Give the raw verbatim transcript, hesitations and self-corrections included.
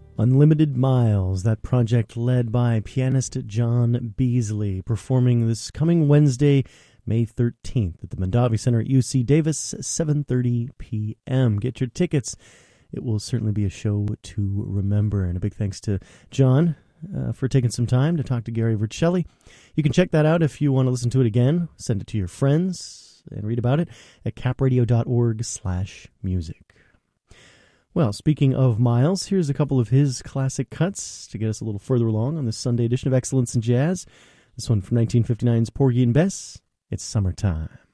Unlimited Miles, that project led by pianist John Beasley, performing this coming Wednesday, May thirteenth at the Mondavi Center at U C Davis, seven thirty p.m. Get your tickets. It will certainly be a show to remember. And a big thanks to John uh, for taking some time to talk to Gary Vercelli. You can check that out if you want to listen to it again. Send it to your friends and read about it at capradio.org slash music. Well, speaking of Miles, here's a couple of his classic cuts to get us a little further along on this Sunday edition of Excellence in Jazz. This one from nineteen fifty-nine's Porgy and Bess, It's Summertime.